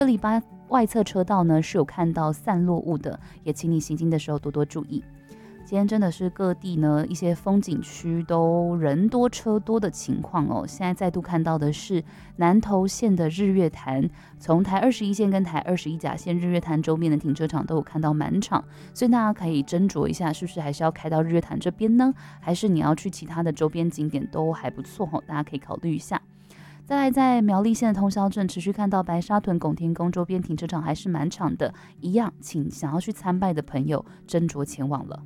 208外侧车道呢是有看到散落物的，也请你行经的时候多多注意。今天真的是各地呢一些风景区都人多车多的情况哦。现在再度看到的是南投县的日月潭，从台21线跟台21甲线日月潭周边的停车场都有看到满场，所以大家可以斟酌一下，是不是还是要开到日月潭这边呢，还是你要去其他的周边景点都还不错哦，大家可以考虑一下。再来，在苗栗县的通霄镇持续看到白沙屯拱天宫周边停车场还是满场的，一样，请想要去参拜的朋友斟酌前往了。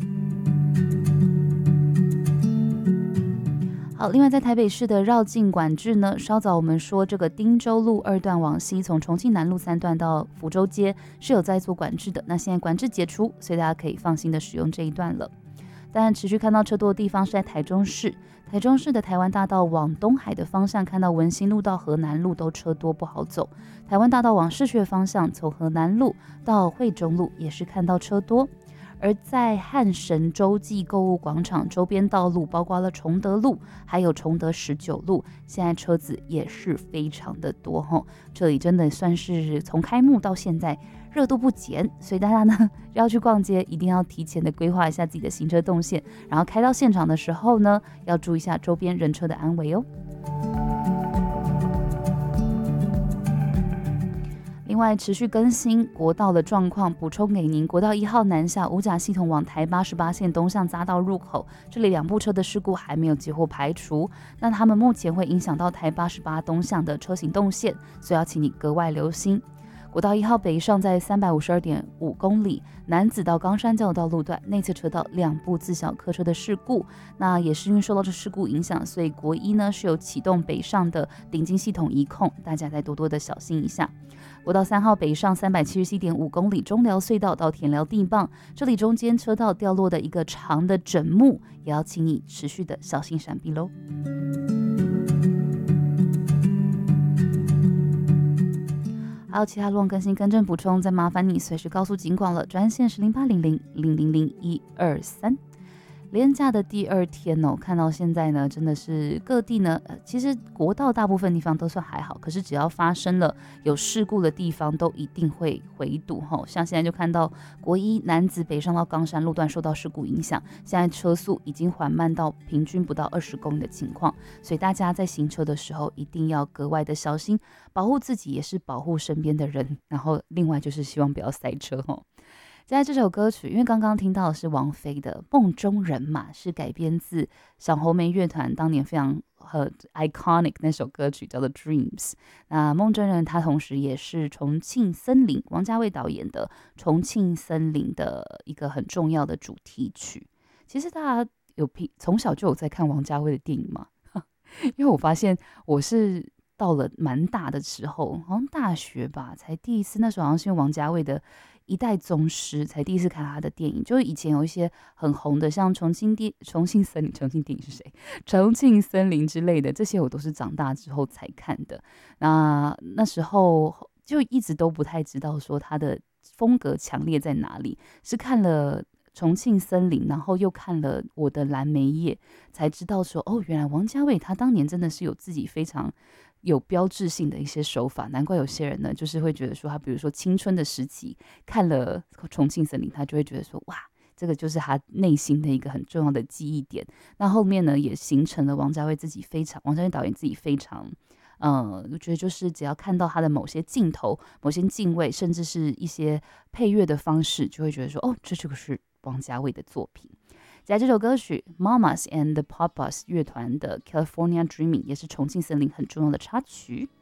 好，另外在台北市的绕境管制呢，稍早我们说这个汀州路2段往西，从重庆南路3段到福州街是有在做管制的，那现在管制解除，所以大家可以放心的使用这一段了。但持续看到车多的地方是在台中市，台中市的台湾大道往东海的方向，看到文心路到河南路都车多不好走。台湾大道往市区的方向，从河南路到惠中路也是看到车多。而在汉神洲际购物广场周边道路，包括了崇德路还有崇德19路，现在车子也是非常的多吼。这里真的算是从开幕到现在热度不减，所以大家呢要去逛街一定要提前的规划一下自己的行车动线，然后开到现场的时候呢要注意一下周边人车的安危哦。另外持续更新国道的状况，补充给您。国道1号南下五甲系统往台88线东向匝道入口，这里2部车的事故还没有结果排除，那他们目前会影响到台88东向的车行动线，所以要请你格外留心。国道1号北上在352.5公里，南子到冈山交流道路段内侧车道2部自小客车的事故，那也是因为受到这事故影响，所以国一呢是有启动北上的顶进系统移控，大家再多多的小心一下。国道3号北上377.5公里，中寮隧道到田寮地磅，这里中间车道掉落的一个长的枕木，也要请你持续的小心闪避喽。还有其他路况更新更正补充，再麻烦你随时告诉警广了，专线是0800000123。连假的第2天哦，看到现在呢，真的是各地呢，其实国道大部分地方都算还好，可是只要发生了有事故的地方，都一定会回堵哈。像现在就看到国一南子北上到冈山路段受到事故影响，现在车速已经缓慢到平均不到20公里的情况，所以大家在行车的时候一定要格外的小心，保护自己也是保护身边的人，然后另外就是希望不要塞车哈。在这首歌曲，因为刚刚听到的是王菲的《梦中人》嘛，是改编自小红莓乐团当年非常iconic 那首歌曲叫做 Dreams。那《梦中人》它同时也是重庆森林王家卫导演的重庆森林的一个很重要的主题曲。其实大家从小就有在看王家卫的电影吗？因为我发现我是到了蛮大的时候，好像大学吧，才第一次，那时候好像是用王家卫的一代宗师才第一次看他的电影，就是以前有一些很红的，像重庆电影是谁？重庆森林之类的，这些我都是长大之后才看的。那时候就一直都不太知道说他的风格强烈在哪里，是看了重庆森林，然后又看了我的蓝莓叶，才知道说哦，原来王家卫他当年真的是有自己非常有标志性的一些手法，难怪有些人呢，就是会觉得说他比如说青春的时期看了重庆森林，他就会觉得说哇，这个就是他内心的一个很重要的记忆点。那后面呢，也形成了王家卫导演自己非常我觉得就是只要看到他的某些镜头、某些敬畏，甚至是一些配乐的方式，就会觉得说哦，这就是王家卫的作品。在这首歌曲 Mamas and the Papas 乐团的 California Dreaming 也是重庆森林很重要的插曲。